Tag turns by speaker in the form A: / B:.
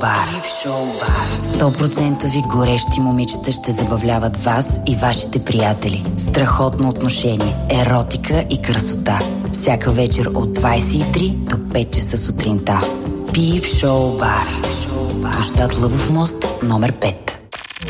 A: Бар. 100% горещи момичета ще забавляват вас и вашите приятели. Страхотно отношение, еротика и красота. Всяка вечер от 23 до 5 часа сутринта. Пип Шоу Бар. Площад Лъвов мост, номер 5.